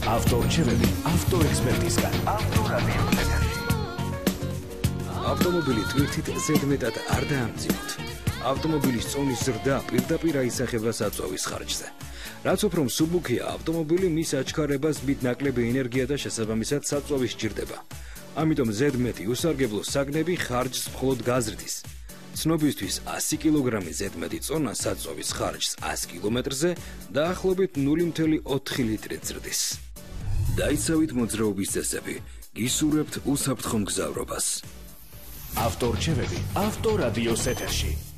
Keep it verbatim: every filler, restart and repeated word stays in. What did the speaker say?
ავტორჩევები ავტოექსპერტისგან. ავტორადიო ეთერში. ავტომობილი თვირთით ზედმეტად არ დაამძიმოთ. ავტომობილის წონის ზრდა პირდაპირ აისახება საწვავის ხარჯზე. რაც უფრო მსუბუქია ავტომობილი, მის აჩქარებას მით ნაკლები ენერგია და შესაბამისად საწვავი სჭირდება. ამიტომ ზედმეტი უსარგებლო საგნები ხარჯს მხოლოდ გაზრდის. ცნობისთვის ასი კილოგრამი ზედმეტი წონა საწვავის ხარჯს ასი კილომეტრზე დაახლოებით ნული მცდე ოთხი ლიტრი ზრდის. დაიცავით მოძრაობის წესები, გისურვებთ უსაფრთხო მგზავრობას. ავტორჩევები ავტორადიოს ეთერში.